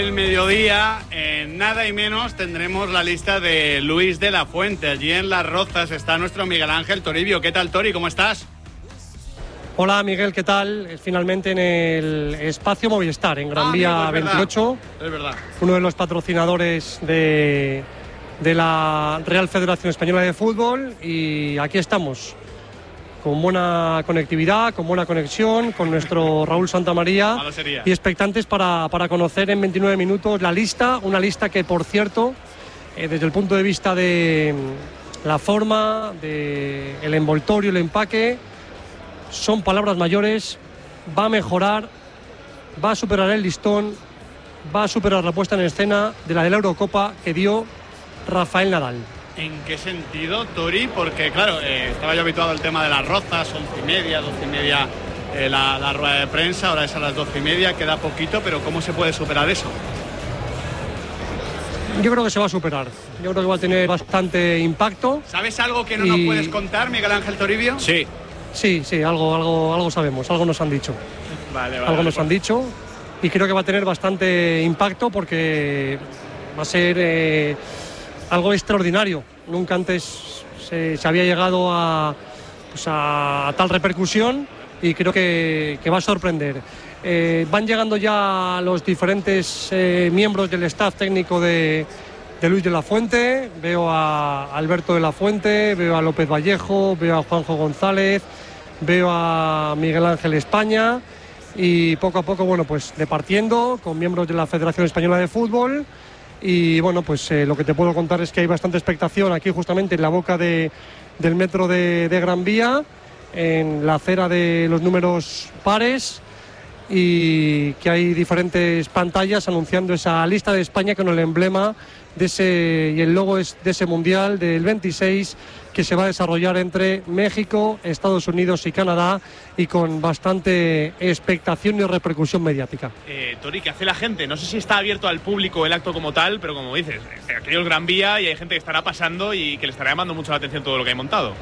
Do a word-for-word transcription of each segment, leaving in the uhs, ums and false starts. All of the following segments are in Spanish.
El mediodía, en nada y menos, tendremos la lista de Luis de la Fuente. Allí en Las Rozas está nuestro Miguel Ángel Toribio. ¿Qué tal, Tori? ¿Cómo estás? Hola, Miguel, ¿qué tal? Finalmente en el espacio Movistar, en Gran ah, Vía amigo, es veintiocho. Verdad. Es verdad. Uno de los patrocinadores de, de la Real Federación Española de Fútbol. Y aquí estamos, con buena conectividad, con buena conexión, con nuestro Raúl Santamaría y expectantes para, para conocer en veintinueve minutos la lista, una lista que, por cierto, eh, desde el punto de vista de la forma, de el envoltorio, el empaque, son palabras mayores, va a mejorar, va a superar el listón, va a superar la puesta en escena de la de la Eurocopa que dio Rafael Nadal. ¿En qué sentido, Tori? Porque, claro, eh, estaba yo habituado al tema de Las Rozas, once y media, doce y media eh, la, la rueda de prensa, ahora es a las doce y media, queda poquito, pero ¿cómo se puede superar eso? Yo creo que se va a superar, yo creo que va a tener bastante impacto. ¿Sabes algo que no y... nos puedes contar, Miguel Ángel Toribio? Sí. Sí, sí, algo, algo, algo sabemos, algo nos han dicho. Vale, vale. Algo vale, nos pues. han dicho y creo que va a tener bastante impacto porque va a ser... Eh, algo extraordinario. Nunca antes se, se había llegado a, pues a, a tal repercusión y creo que, que va a sorprender. Eh, van llegando ya los diferentes eh, miembros del staff técnico de, de Luis de la Fuente. Veo a Alberto de la Fuente, veo a López Vallejo, veo a Juanjo González, veo a Miguel Ángel España y poco a poco, bueno, pues departiendo con miembros de la Federación Española de Fútbol. Y bueno, pues eh, lo que te puedo contar es que hay bastante expectación aquí justamente en la boca de, del metro de, de Gran Vía, en la acera de los números pares, y que hay diferentes pantallas anunciando esa lista de España con el emblema de ese, y el logo es de ese Mundial del veintiséis que se va a desarrollar entre México, Estados Unidos y Canadá, y con bastante expectación y repercusión mediática. Eh, Tori, ¿qué hace la gente? No sé si está abierto al público el acto como tal, pero como dices, aquí hay el Gran Vía y hay gente que estará pasando y que le estará llamando mucho la atención todo lo que hay montado.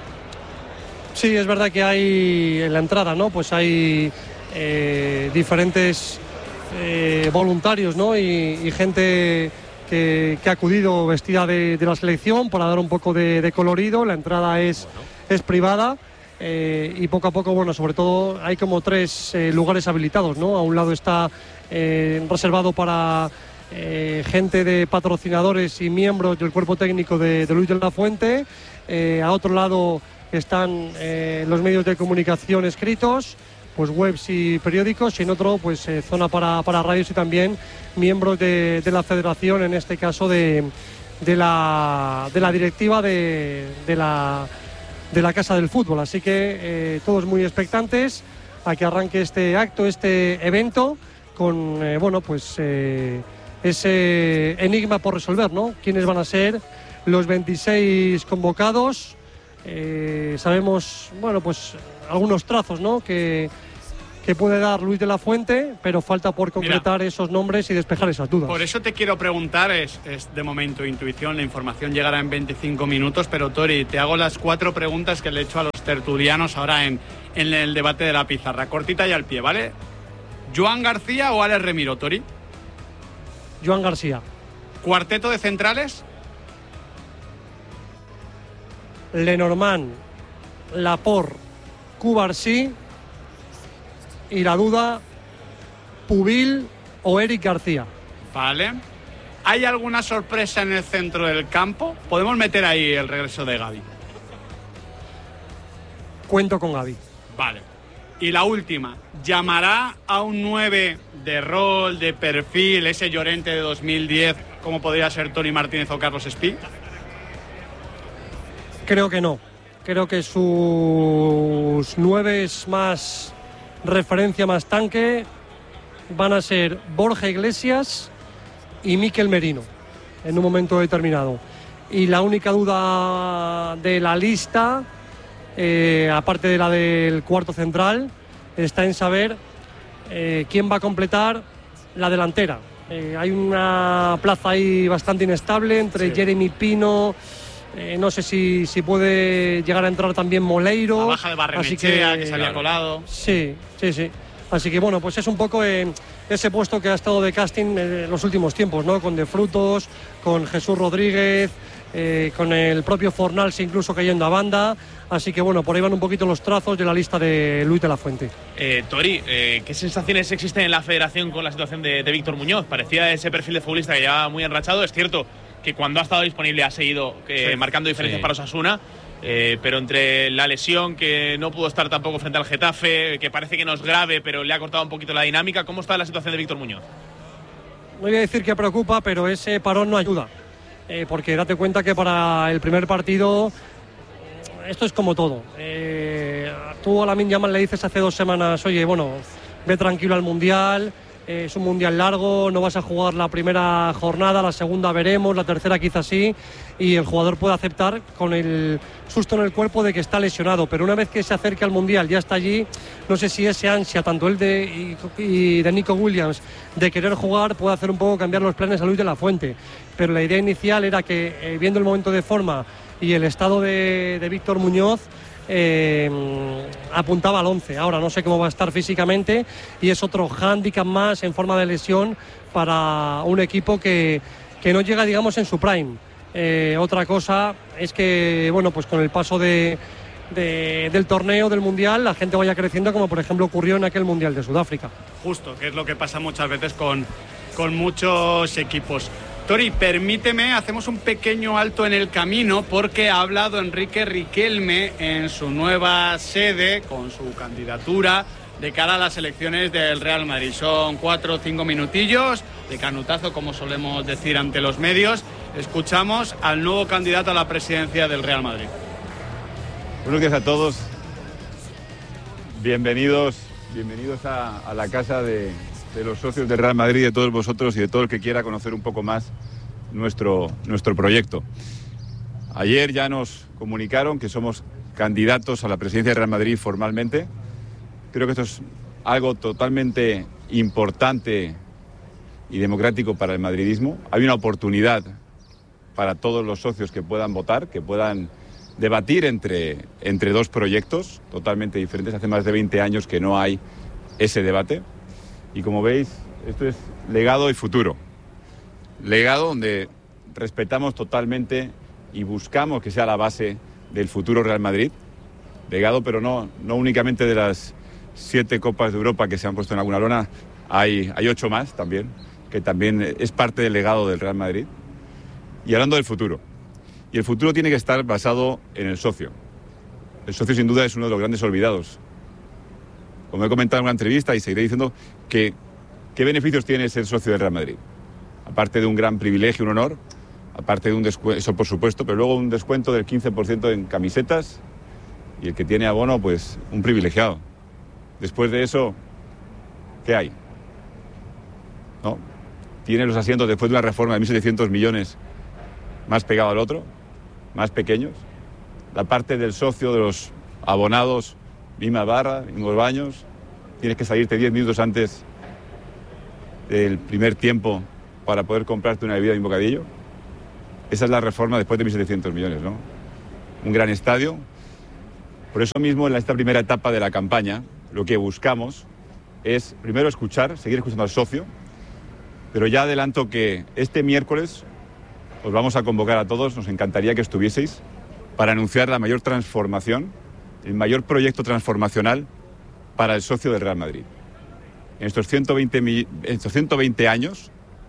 Sí, es verdad que hay en la entrada, ¿no? Pues hay eh, diferentes eh, voluntarios, ¿no? Y, y gente que, que ha acudido vestida de, de la selección para dar un poco de, de colorido. La entrada es, bueno. es privada. Eh, y poco a poco, bueno, sobre todo hay como tres eh, lugares habilitados, ¿no? A un lado está eh, reservado para eh, gente de patrocinadores y miembros del cuerpo técnico de, de Luis de la Fuente. Eh, a otro lado están eh, los medios de comunicación escritos, pues webs y periódicos, y en otro, pues eh, zona para, para radios y también miembros de, de la federación, en este caso de, de, la, de la directiva de, de la... de la Casa del Fútbol, así que eh, todos muy expectantes a que arranque este acto, este evento, con eh, bueno, pues eh, ese enigma por resolver, ¿no? ¿Quiénes van a ser los veintiséis convocados? Eh, sabemos, bueno, pues algunos trazos, ¿no? Que, que puede dar Luis de la Fuente, pero falta por concretar Mira, esos nombres y despejar esas dudas. Por eso te quiero preguntar, es, es de momento intuición, la información llegará en veinticinco minutos, pero Tori, te hago las cuatro preguntas que le he hecho a los tertulianos ahora en, en el debate de la pizarra, cortita y al pie, ¿vale? ¿Joan García o Alex Remiro, Tori? Joan García. ¿Cuarteto de centrales? Lenormand, Laporte, Cubarsí. Y la duda, Pubil o Eric García. Vale. ¿Hay alguna sorpresa en el centro del campo? Podemos meter ahí el regreso de Gavi. Cuento con Gavi. Vale. Y la última, ¿llamará a un nueve de rol, de perfil, ese Llorente de dos mil diez, como podría ser Toni Martínez o Carlos Espí? Creo que no. Creo que sus nueves más referencia, más tanque, van a ser Borja Iglesias y Mikel Merino en un momento determinado. Y la única duda de la lista, eh, aparte de la del cuarto central, está en saber eh, quién va a completar la delantera. Eh, hay una plaza ahí bastante inestable entre sí. Jeremy Pino. Eh, no sé si, si puede llegar a entrar también Moleiro. La baja de Barrenechea, que, que se había colado. Sí, sí, sí. Así que bueno, pues es un poco eh, ese puesto que ha estado de casting en los últimos tiempos, ¿no? Con De Frutos, con Jesús Rodríguez, eh, con el propio Fornals incluso cayendo a banda. Así que bueno, por ahí van un poquito los trazos de la lista de Luis de la Fuente. Eh, Tori, eh, ¿qué sensaciones existen en la federación con la situación de, de Víctor Muñoz? Parecía ese perfil de futbolista que llevaba muy enrachado. Es cierto que cuando ha estado disponible ha seguido eh, sí, marcando diferencias sí. para Osasuna, eh, pero entre la lesión, que no pudo estar tampoco frente al Getafe, que parece que no es grave, pero le ha cortado un poquito la dinámica, ¿cómo está la situación de Víctor Muñoz? No voy a decir que preocupa, pero ese parón no ayuda, eh, porque date cuenta que para el primer partido esto es como todo. Eh, tú a Lamine Yamal le dices hace dos semanas, oye, bueno, ve tranquilo al Mundial, eh, es un Mundial largo, no vas a jugar la primera jornada, la segunda veremos, la tercera quizás sí, y el jugador puede aceptar con el susto en el cuerpo de que está lesionado, pero una vez que se acerque al Mundial, ya está allí, no sé si ese ansia, tanto él de, y, y de Nico Williams, de querer jugar, puede hacer un poco cambiar los planes a Luis de la Fuente, pero la idea inicial era que, eh, viendo el momento de forma y el estado de, de Víctor Muñoz, eh, apuntaba al once. Ahora no sé cómo va a estar físicamente y es otro hándicap más en forma de lesión para un equipo que, que no llega, digamos, en su prime. Eh, otra cosa es que, bueno, pues con el paso de, de, del torneo, del Mundial, la gente vaya creciendo, como por ejemplo ocurrió en aquel Mundial de Sudáfrica. Justo, que es lo que pasa muchas veces con, con muchos equipos. Tori, permíteme, hacemos un pequeño alto en el camino porque ha hablado Enrique Riquelme en su nueva sede con su candidatura de cara a las elecciones del Real Madrid. Son cuatro o cinco minutillos de canutazo, como solemos decir ante los medios. Escuchamos al nuevo candidato a la presidencia del Real Madrid. Buenos días a todos. Bienvenidos, bienvenidos a, a la casa de... de los socios del Real Madrid, de todos vosotros y de todo el que quiera conocer un poco más nuestro, nuestro proyecto. Ayer ya nos comunicaron que somos candidatos a la presidencia del Real Madrid formalmente. Creo que esto es algo totalmente importante y democrático para el madridismo. Hay una oportunidad para todos los socios que puedan votar, que puedan debatir entre, entre dos proyectos totalmente diferentes. Hace más de veinte años que no hay ese debate. Y como veis, esto es legado y futuro. Legado donde respetamos totalmente y buscamos que sea la base del futuro Real Madrid. Legado, pero no, no únicamente de las siete Copas de Europa que se han puesto en alguna lona. Hay, hay ocho más también, que también es parte del legado del Real Madrid. Y hablando del futuro. Y el futuro tiene que estar basado en el socio. El socio sin duda es uno de los grandes olvidados. Como he comentado en una entrevista y seguiré diciendo que qué beneficios tiene ser socio del Real Madrid. Aparte de un gran privilegio, un honor, aparte de un descuento, eso por supuesto, pero luego un descuento del quince por ciento en camisetas y el que tiene abono, pues un privilegiado. Después de eso, ¿qué hay? ¿No? Tiene los asientos después de una reforma de mil setecientos millones más pegado al otro, más pequeños. La parte del socio, de los abonados, misma barra, mismos baños, tienes que salirte diez minutos antes del primer tiempo para poder comprarte una bebida y un bocadillo. Esa es la reforma después de mil setecientos millones, ¿no? Un gran estadio. Por eso mismo, en esta primera etapa de la campaña, lo que buscamos es, primero, escuchar, seguir escuchando al socio, pero ya adelanto que este miércoles os vamos a convocar a todos, nos encantaría que estuvieseis, para anunciar la mayor transformación, el mayor proyecto transformacional para el socio del Real Madrid. En estos ciento veinte, en estos ciento veinte años,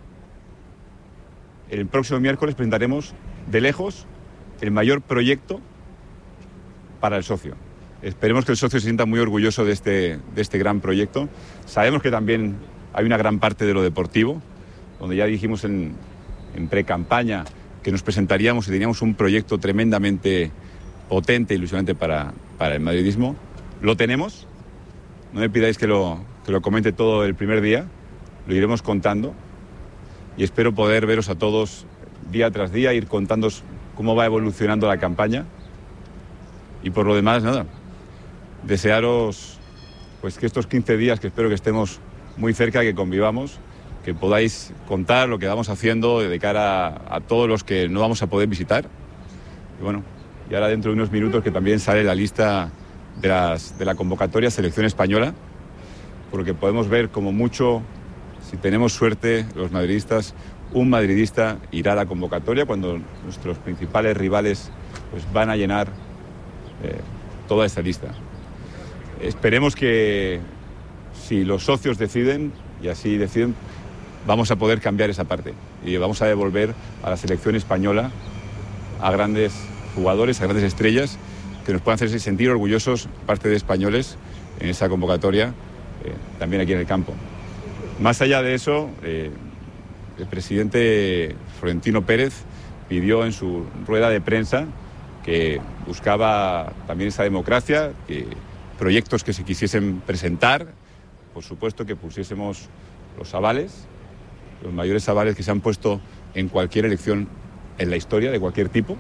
el próximo miércoles presentaremos de lejos el mayor proyecto para el socio. Esperemos que el socio se sienta muy orgulloso de este, de este gran proyecto. Sabemos que también hay una gran parte de lo deportivo, donde ya dijimos en, en pre-campaña que nos presentaríamos y teníamos un proyecto tremendamente potente e ilusionante para, para el madridismo. Lo tenemos, no me pidáis que lo, que lo comente todo el primer día, lo iremos contando y espero poder veros a todos día tras día, ir contándoos cómo va evolucionando la campaña y por lo demás, nada, desearos pues que estos quince días, que espero que estemos muy cerca, que convivamos, que podáis contar lo que vamos haciendo de cara a, a todos los que no vamos a poder visitar. Y bueno, y ahora dentro de unos minutos que también sale la lista de, las, de la convocatoria Selección Española, porque podemos ver como mucho si tenemos suerte, los madridistas, un madridista irá a la convocatoria cuando nuestros principales rivales pues, van a llenar eh, toda esta lista. Esperemos que si los socios deciden, y así deciden, vamos a poder cambiar esa parte y vamos a devolver a la selección española a grandes jugadores, a grandes estrellas que nos puedan hacerse sentir orgullosos, parte de españoles, en esa convocatoria, eh, también aquí en el campo. Más allá de eso, eh, el presidente Florentino Pérez pidió en su rueda de prensa que buscaba también esa democracia, que proyectos que se quisiesen presentar, por supuesto que pusiésemos los avales, los mayores avales que se han puesto en cualquier elección en la historia de cualquier tipo,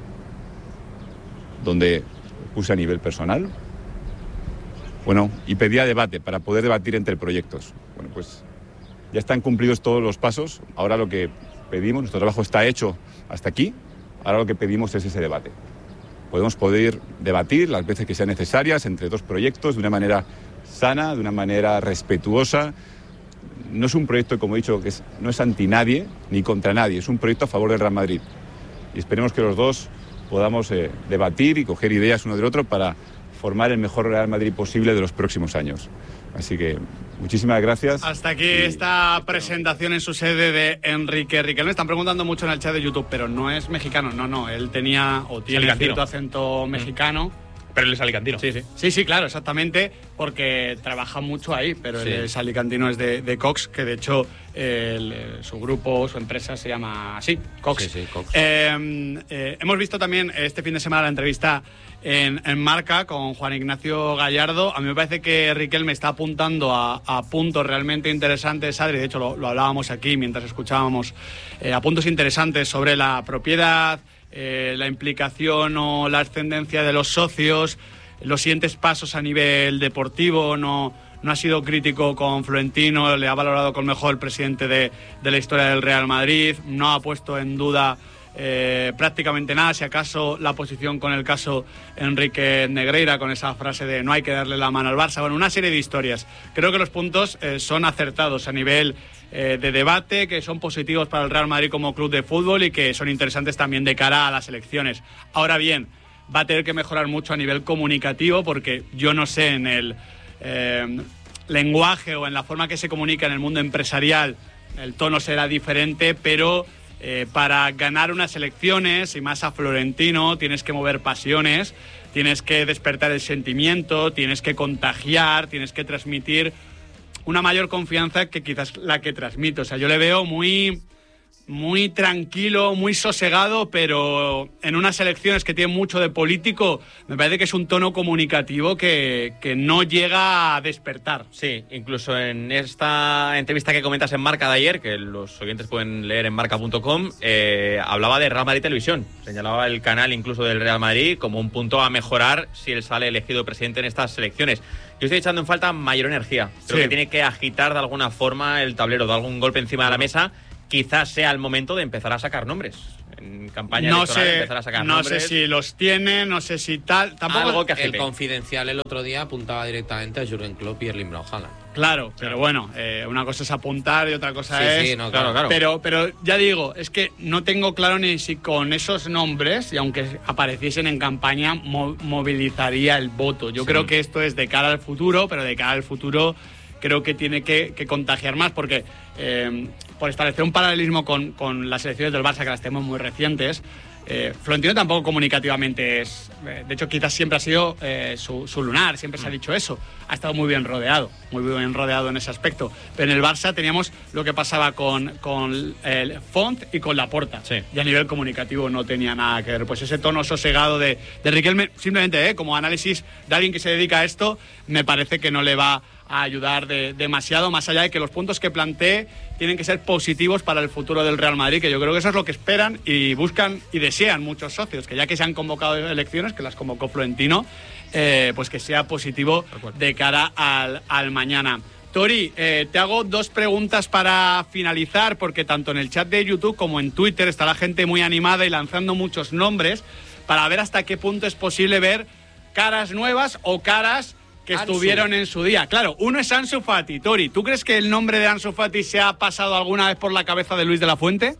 donde puse a nivel personal. Bueno, y pedía debate para poder debatir entre proyectos. Bueno, pues ya están cumplidos todos los pasos. Ahora lo que pedimos, nuestro trabajo está hecho hasta aquí, ahora lo que pedimos es ese debate. Podemos poder debatir las veces que sean necesarias entre dos proyectos de una manera sana, de una manera respetuosa. No es un proyecto, como he dicho, que es, no es anti nadie ni contra nadie, es un proyecto a favor del Real Madrid. Y esperemos que los dos podamos eh, debatir y coger ideas uno del otro para formar el mejor Real Madrid posible de los próximos años. Así que muchísimas gracias. Hasta aquí y... esta presentación en su sede de Enrique Riquelme. Me están preguntando mucho en el chat de YouTube, pero no es mexicano, no, no. Él tenía o tiene cierto acento mexicano. Pero él es alicantino. Sí, sí. Sí, sí, claro, exactamente, porque trabaja mucho ahí, pero sí. Él es alicantino, es de, de Cox, que de hecho el, su grupo, su empresa se llama así, Cox. Sí, sí, Cox. Eh, eh, hemos visto también este fin de semana la entrevista en, en Marca con Juan Ignacio Gallardo. A mí me parece que Riquelme está apuntando a, a puntos realmente interesantes, Adri, de hecho lo, lo hablábamos aquí mientras escuchábamos, eh, a puntos interesantes sobre la propiedad, Eh, la implicación o la ascendencia de los socios, los siguientes pasos a nivel deportivo. No, no ha sido crítico con Florentino, le ha valorado con mejor el presidente de, de la historia del Real Madrid, no ha puesto en duda eh, prácticamente nada, si acaso la posición con el caso Enrique Negreira, con esa frase de no hay que darle la mano al Barça. Bueno, una serie de historias. Creo que los puntos eh, son acertados a nivel Eh, de debate, que son positivos para el Real Madrid como club de fútbol y que son interesantes también de cara a las elecciones. Ahora bien, va a tener que mejorar mucho a nivel comunicativo, porque yo no sé en el eh, lenguaje o en la forma que se comunica en el mundo empresarial, el tono será diferente, pero eh, para ganar unas elecciones, y más a Florentino, tienes que mover pasiones, tienes que despertar el sentimiento, tienes que contagiar, tienes que transmitir una mayor confianza que quizás la que transmito. O sea, yo le veo muy, muy tranquilo, muy sosegado, pero en unas elecciones que tienen mucho de político, me parece que es un tono comunicativo que, que no llega a despertar. Sí, incluso en esta entrevista que comentas en Marca de ayer, que los oyentes pueden leer en marca punto com, eh, hablaba de Real Madrid Televisión. Señalaba el canal incluso del Real Madrid como un punto a mejorar si él sale elegido presidente en estas elecciones. Yo estoy echando en falta mayor energía. Creo sí. que tiene que agitar de alguna forma el tablero, dar algún golpe encima de la mesa. Quizás sea el momento de empezar a sacar nombres. En campaña no electoral sé, empezar a sacar no nombres. sé si los tiene, no sé si tal. Tampoco algo que El agite. Confidencial el otro día apuntaba directamente a Jürgen Klopp y Erling Braut Haaland. Claro, pero bueno, eh, una cosa es apuntar y otra cosa Sí, es... sí, no, claro, claro. Pero, pero ya digo, es que no tengo claro ni si con esos nombres, y aunque apareciesen en campaña, mo- movilizaría el voto. Yo Sí. creo que esto es de cara al futuro, pero de cara al futuro creo que tiene que, que contagiar más, porque eh, por establecer un paralelismo con, con las elecciones del Barça, que las tenemos muy recientes, eh, Florentino tampoco comunicativamente es... Eh, de hecho, quizás siempre ha sido eh, su, su lunar, siempre se ha dicho eso. Ha estado muy bien rodeado, muy bien rodeado en ese aspecto. Pero en el Barça teníamos lo que pasaba con, con el Font y con Laporta. Sí. Y a nivel comunicativo no tenía nada que ver. Pues ese tono sosegado de, de Riquelme, simplemente eh, como análisis de alguien que se dedica a esto, me parece que no le va a ayudar de, demasiado, más allá de que los puntos que plantee tienen que ser positivos para el futuro del Real Madrid, que yo creo que eso es lo que esperan y buscan y desean muchos socios, que ya que se han convocado elecciones, que las convocó Florentino, eh, pues que sea positivo de cara al, al mañana. Tori, eh, te hago dos preguntas para finalizar, porque tanto en el chat de YouTube como en Twitter está la gente muy animada y lanzando muchos nombres para ver hasta qué punto es posible ver caras nuevas o caras que Ansu. estuvieron en su día. Claro, uno es Ansu Fati. Tori, ¿tú crees que el nombre de Ansu Fati se ha pasado alguna vez por la cabeza de Luis de la Fuente?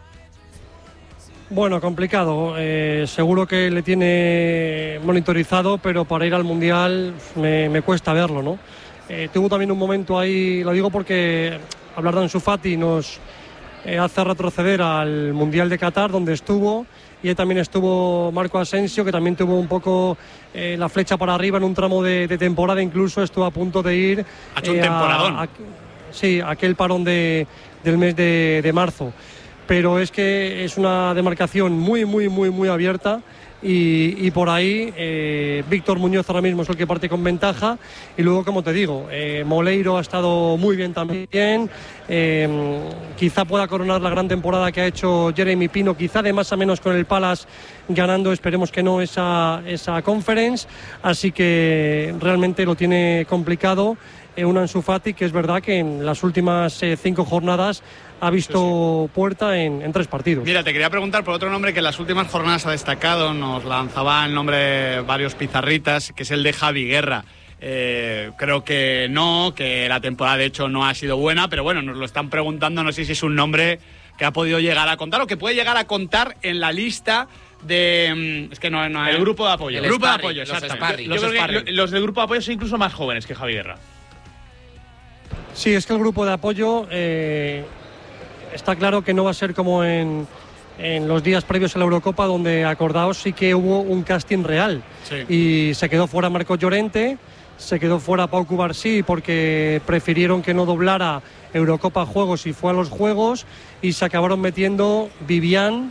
Bueno, complicado. Eh, seguro que le tiene monitorizado, pero para ir al Mundial me, me cuesta verlo, ¿no? Eh, tuvo también un momento ahí, lo digo porque hablar de Ansu Fati nos eh, hace retroceder al Mundial de Qatar, donde estuvo, y ahí también estuvo Marco Asensio, que también tuvo un poco eh, la flecha para arriba en un tramo de, de temporada, incluso estuvo a punto de ir... Ha hecho un temporadón. A, a, sí, aquel parón de, del mes de, de marzo. Pero es que es una demarcación muy, muy, muy, muy abierta y, y por ahí eh, Víctor Muñoz ahora mismo es el que parte con ventaja y luego, como te digo, eh, Moleiro ha estado muy bien también, eh, quizá pueda coronar la gran temporada que ha hecho Jeremy Pino, quizá de más a menos con el Palace ganando, esperemos que no, esa, esa conference, así que realmente lo tiene complicado. Eh, un Ansu Fati que es verdad que en las últimas eh, cinco jornadas ha visto sí, sí. puerta en, en tres partidos. Mira, te quería preguntar por otro nombre que en las últimas jornadas ha destacado, nos lanzaba el nombre varios pizarritas, que es el de Javi Guerra. Eh, creo que no, que la temporada de hecho no ha sido buena, pero bueno, nos lo están preguntando, no sé si es un nombre que ha podido llegar a contar o que puede llegar a contar en la lista de... Es que no, no el grupo de apoyo. El el grupo sparring, de apoyo, los exactamente. los Yo creo que los del grupo de apoyo son incluso más jóvenes que Javi Guerra. Sí, es que el grupo de apoyo... Eh... Está claro que no va a ser como en, en los días previos a la Eurocopa, donde, acordaos, sí que hubo un casting real. Sí. Y se quedó fuera Marco Llorente, se quedó fuera Pau Cubarsí porque prefirieron que no doblara Eurocopa Juegos y fue a los Juegos, y se acabaron metiendo Vivian,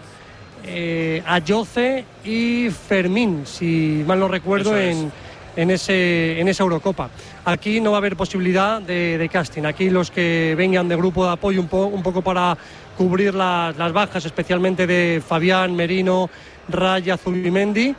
eh, Ayoce y Fermín, si mal no recuerdo, en, en, ese, en esa Eurocopa. Aquí no va a haber posibilidad de, de casting. Aquí los que vengan de grupo de apoyo un, po, un poco para cubrir las, las bajas, especialmente de Fabián, Merino, Raya, Zubimendi,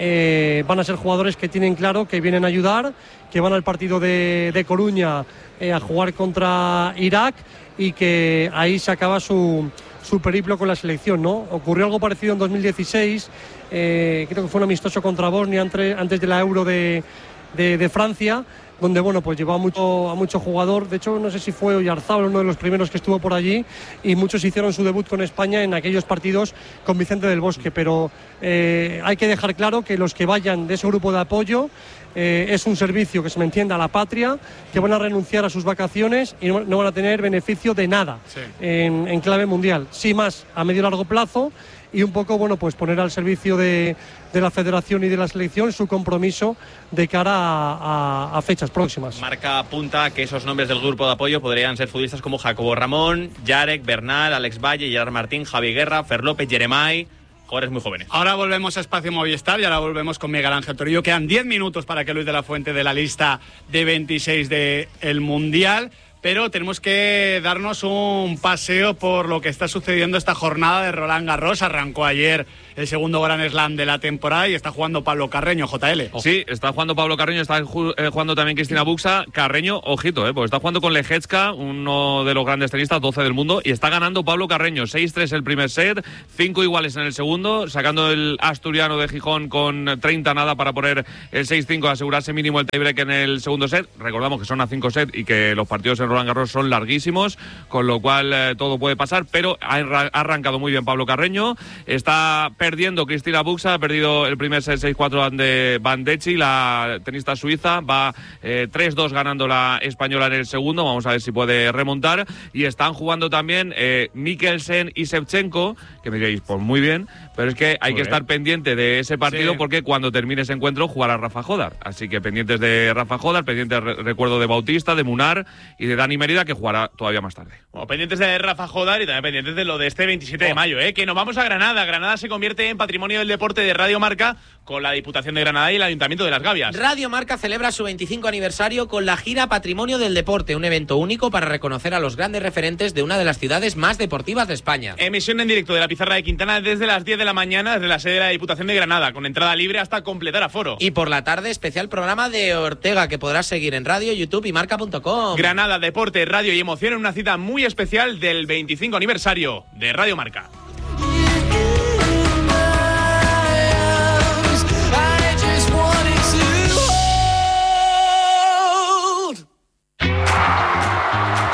eh, van a ser jugadores que tienen claro que vienen a ayudar, que van al partido de, de Coruña eh, a jugar contra Irak y que ahí se acaba su, su periplo con la selección, ¿no? Ocurrió algo parecido en dos mil dieciséis, eh, creo que fue un amistoso contra Bosnia antes, antes de la Euro de, de, de Francia, donde bueno, pues llevó a mucho, a mucho jugador. De hecho, no sé si fue Oyarzábal uno de los primeros que estuvo por allí, y muchos hicieron su debut con España en aquellos partidos con Vicente del Bosque, pero eh, hay que dejar claro que los que vayan de ese grupo de apoyo eh, es un servicio, que se me entienda, a la patria, que van a renunciar a sus vacaciones y no, no van a tener beneficio de nada sí. en, en clave mundial, sí más a medio y largo plazo, y un poco, bueno, pues poner al servicio de, de la federación y de la selección su compromiso de cara a, a, a fechas próximas. Marca apunta que esos nombres del grupo de apoyo podrían ser futbolistas como Jacobo Ramón, Yarek, Bernal, Alex Valle, Gerard Martín, Javi Guerra, Fer López, Jeremai, jugadores muy jóvenes. Ahora volvemos a Espacio Movistar y ahora volvemos con Miguel Ángel Torillo. Quedan diez minutos para que Luis de la Fuente dé la lista de veintiséis del Mundial. Pero tenemos que darnos un paseo por lo que está sucediendo esta jornada de Roland Garros. Arrancó ayer el segundo Grand Slam de la temporada y está jugando Pablo Carreño, J L. Sí, está jugando Pablo Carreño, está jugando también Cristina Buxa. Carreño, ojito, eh, porque está jugando con Lejecka, uno de los grandes tenistas, doce del mundo, y está ganando Pablo Carreño. seis tres el primer set, cinco iguales en el segundo, sacando el asturiano de Gijón con treinta nada para poner el seis cinco, asegurarse mínimo el tiebreak en el segundo set. Recordamos que son a cinco sets y que los partidos en Roland Garros son larguísimos, con lo cual eh, todo puede pasar, pero ha arrancado muy bien Pablo Carreño. Está perdiendo Cristina Buxa, ha perdido el primer set seis cuatro ante Van Dechi, la tenista suiza, va eh, tres dos ganando la española en el segundo, vamos a ver si puede remontar. Y están jugando también eh, Mikkelsen y Shevchenko, que me diréis, pues muy bien, pero es que hay muy que bien. estar pendiente de ese partido, sí, porque cuando termine ese encuentro jugará Rafa Jodar, así que pendientes de Rafa Jodar, pendientes re recuerdo de Bautista, de Munar y de Dani Mérida, que jugará todavía más tarde. Bueno, pendientes de Rafa Jodar y también pendientes de lo de este veintisiete de mayo, ¿eh? Que nos vamos a Granada. Granada se convierte en patrimonio del deporte de Radio Marca con la Diputación de Granada y el Ayuntamiento de Las Gavias. Radio Marca celebra su veinticinco aniversario con la gira Patrimonio del Deporte, un evento único para reconocer a los grandes referentes de una de las ciudades más deportivas de España. Emisión en directo de la Pizarra de Quintana desde las diez de la mañana desde la sede de la Diputación de Granada, con entrada libre hasta completar aforo. Y por la tarde, especial programa de Ortega que podrás seguir en radio, YouTube y marca punto com. Granada, deporte, radio y emoción en una cita muy especial del veinticinco aniversario de Radio Marca.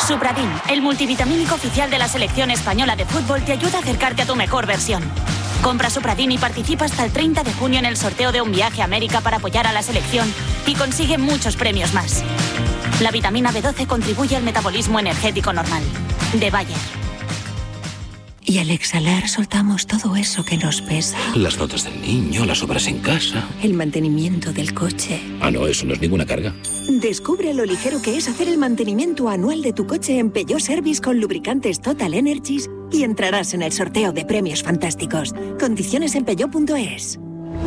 Supradin, el multivitamínico oficial de la selección española de fútbol, te ayuda a acercarte a tu mejor versión. Compra Supradin y participa hasta el treinta de junio en el sorteo de un viaje a América para apoyar a la selección y consigue muchos premios más. La vitamina B doce contribuye al metabolismo energético normal. De Bayer. Y al exhalar soltamos todo eso que nos pesa. Las notas del niño, las obras en casa. El mantenimiento del coche. Ah, no, eso no es ninguna carga. Descubre lo ligero que es hacer el mantenimiento anual de tu coche en Peugeot Service con lubricantes Total Energies y entrarás en el sorteo de premios fantásticos. Condiciones en peugeot punto es.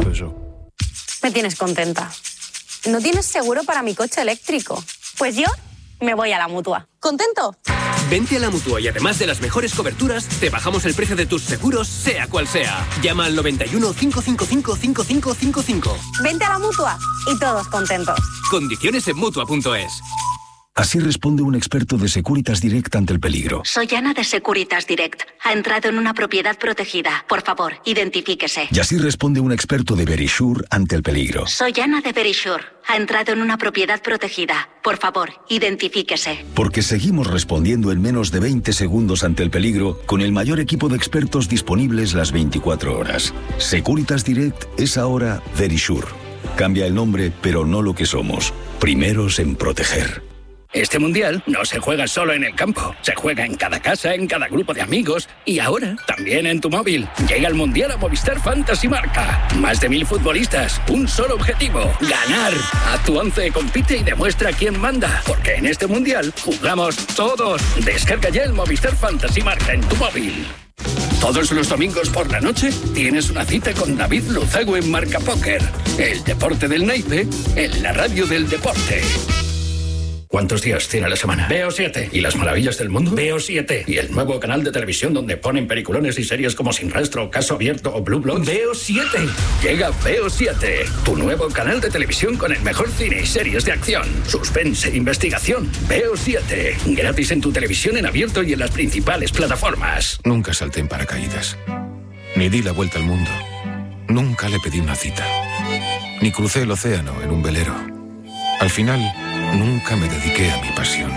Me tienes contenta. ¿No tienes seguro para mi coche eléctrico? Pues yo me voy a la Mutua. ¿Contento? Vente a la Mutua y además de las mejores coberturas, te bajamos el precio de tus seguros, sea cual sea. Llama al noventa y uno, cinco cinco cinco, cinco cinco cinco cinco. Vente a la Mutua y todos contentos. Condiciones en Mutua punto es. Así responde un experto de Securitas Direct ante el peligro. Soy Ana de Securitas Direct. Ha entrado en una propiedad protegida. Por favor, identifíquese. Y así responde un experto de Verisure ante el peligro. Soy Ana de Verisure. Ha entrado en una propiedad protegida. Por favor, identifíquese. Porque seguimos respondiendo en menos de veinte segundos ante el peligro con el mayor equipo de expertos disponibles las veinticuatro horas. Securitas Direct es ahora Verisure. Cambia el nombre, pero no lo que somos. Primeros en proteger. Este mundial no se juega solo en el campo, se juega en cada casa, en cada grupo de amigos y ahora también en tu móvil. Llega el mundial a Movistar Fantasy Marca. Más de mil futbolistas, un solo objetivo: ganar. A tu once compite y demuestra quién manda, porque en este mundial jugamos todos. Descarga ya el Movistar Fantasy Marca en tu móvil. Todos los domingos por la noche tienes una cita con David Luzago en Marca Póker. El deporte del naipe en la radio del deporte. ¿Cuántos días tiene la semana? Veo siete. ¿Y las maravillas del mundo? Veo siete. ¿Y el nuevo canal de televisión donde ponen peliculones y series como Sin Rastro, Caso Abierto o Blue Bloods? Veo siete. Llega Veo siete, tu nuevo canal de televisión con el mejor cine y series de acción, suspense, investigación. Veo siete. Gratis en tu televisión en abierto y en las principales plataformas. Nunca salté en paracaídas. Ni di la vuelta al mundo. Nunca le pedí una cita. Ni crucé el océano en un velero. Al final, nunca me dediqué a mi pasión.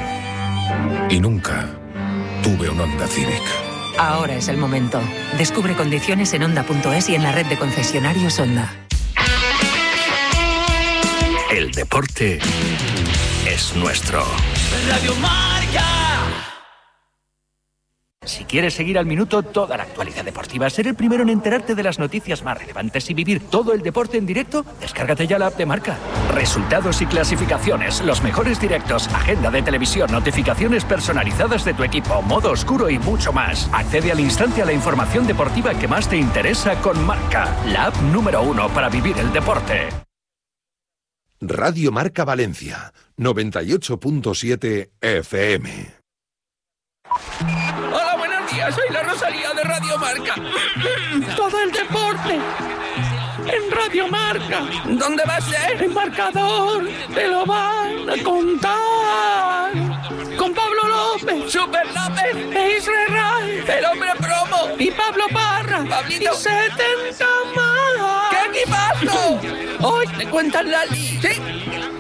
Y nunca tuve un Honda Civic. Ahora es el momento. Descubre condiciones en Honda punto es y en la red de concesionarios Honda. El deporte es nuestro. Radio Marca. Si quieres seguir al minuto toda la actualidad deportiva, ser el primero en enterarte de las noticias más relevantes y vivir todo el deporte en directo, descárgate ya la app de Marca. Resultados y clasificaciones, los mejores directos, agenda de televisión, notificaciones personalizadas de tu equipo, modo oscuro y mucho más. Accede al instante a la información deportiva que más te interesa con Marca, la app número uno para vivir el deporte. Radio Marca Valencia, noventa y ocho punto siete F M. Hola, buenos días, soy la Rosalía de Radio Marca. Todo el deporte en Radio Marca. ¿Dónde va a ser? El marcador te lo van a contar. Con Pablo López, Super López, e Israel Ray, el hombre promo y Pablo Parra, Pablito y setenta más. ¡Qué equipazo! Hoy te cuentan la li. ¿Sí?